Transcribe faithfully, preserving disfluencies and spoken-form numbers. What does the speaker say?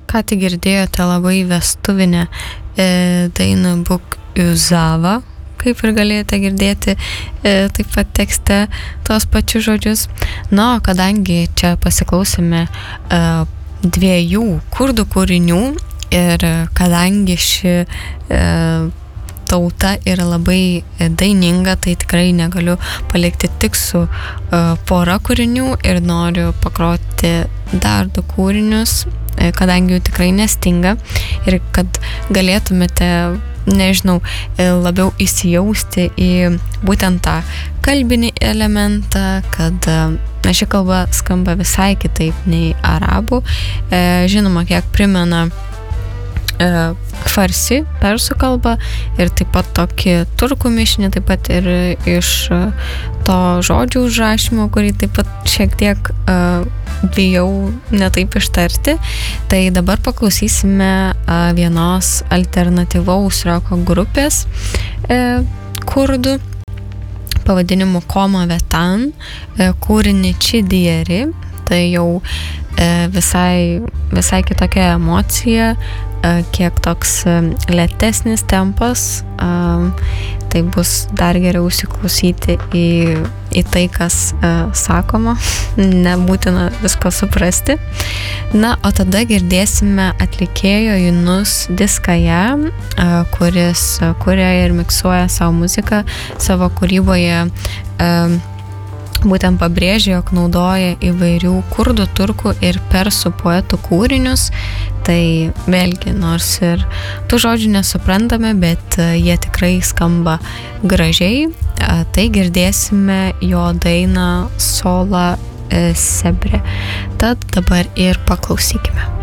Ką tik girdėjote labai vestuvinę e, dainą Būk Uzava, kaip ir galėjote girdėti e, taip pat tekste tos pačius žodžius. Na, kadangi čia pasiklausėme e, dviejų kurdų kūrinių ir kadangi ši e, tauta yra labai daininga, tai tikrai negaliu palikti tik su uh, pora kūrinių ir noriu pagroti dar du kūrinius, kadangi jų tikrai nestinga ir kad galėtumėte, nežinau, labiau įsijausti į būtent tą kalbinį elementą, kad na, ši kalba skamba visai kitaip nei arabų. E, žinoma, kiek primena farsi, persų kalbą ir taip pat tokį turkų mišinį, taip pat ir iš to žodžių užrašymo, kurį taip pat šiek tiek uh, bijau netaip ištarti. Tai dabar paklausysime uh, vienos alternatyvaus roko grupės uh, kurdų pavadinimu Koma Vetan, uh, kūrinį Čidieri. Tai jau uh, visai, visai kitokia emocija, kiek toks lėtesnis tempas, tai bus dar geriau įsiklausyti į, į tai, kas sakoma, nebūtina visko suprasti. Na, o tada girdėsime atlikėjo Yunus Diskaja, kuris kuria ir miksuoja savo muziką savo kūryboje. Būtent pabrėžė, jog naudoja įvairių kurdų, turkų ir persų poetų kūrinius. Tai vėlgi, nors ir tų žodžių nesuprantame, bet jie tikrai skamba gražiai. Tai girdėsime jo dainą Sola Sebre. Tad dabar ir paklausykime.